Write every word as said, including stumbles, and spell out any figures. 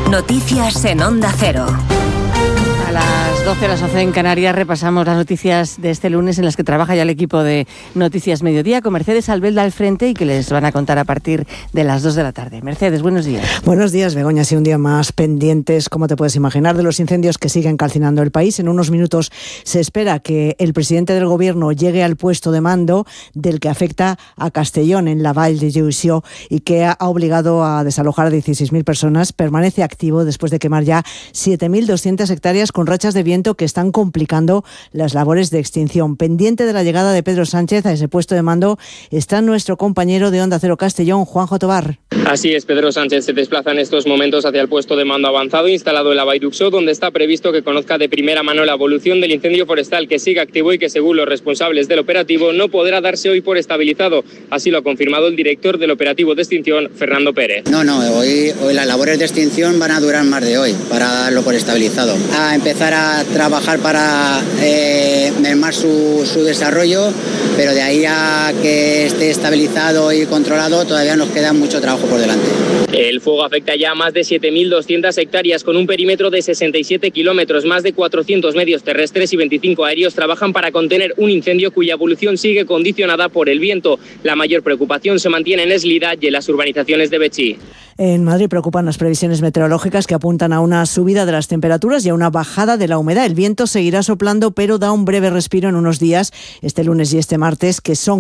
Noticias en Onda Cero. A las doce, las once en Canarias, repasamos las noticias de este lunes en las que trabaja ya el equipo de Noticias Mediodía con Mercedes Albelda al frente y que les van a contar a partir de las dos de la tarde. Mercedes, buenos días. Buenos días, Begoña. Sí, un día más pendientes, como te puedes imaginar, de los incendios que siguen calcinando el país. En unos minutos se espera que el presidente del Gobierno llegue al puesto de mando del que afecta a Castellón, en la Vall de Lluïssó, y que ha obligado a desalojar a dieciséis mil personas. Permanece activo después de quemar ya siete mil doscientas hectáreas con rachas de viento que están complicando las labores de extinción. Pendiente de la llegada de Pedro Sánchez a ese puesto de mando está nuestro compañero de Onda Cero Castellón, Juanjo Tobar. Así es, Pedro Sánchez se desplaza en estos momentos hacia el puesto de mando avanzado instalado en la Vall d'Uixó, donde está previsto que conozca de primera mano la evolución del incendio forestal, que sigue activo y que, según los responsables del operativo, no podrá darse hoy por estabilizado. Así lo ha confirmado el director del operativo de extinción, Fernando Pérez. No, no, hoy, hoy las labores de extinción van a durar más de hoy para darlo por estabilizado. A empezar a trabajar para eh, mermar su, su desarrollo, pero de ahí a que esté estabilizado y controlado todavía nos queda mucho trabajo por delante. El fuego afecta ya a más de siete mil doscientas hectáreas con un perímetro de sesenta y siete kilómetros. Más de cuatrocientos medios terrestres y veinticinco aéreos trabajan para contener un incendio cuya evolución sigue condicionada por el viento. La mayor preocupación se mantiene en Eslida y en las urbanizaciones de Betxí. En Madrid preocupan las previsiones meteorológicas que apuntan a una subida de las temperaturas y a una bajada de la humedad. El viento seguirá soplando, pero da un breve respiro en unos días, este lunes y este martes, que son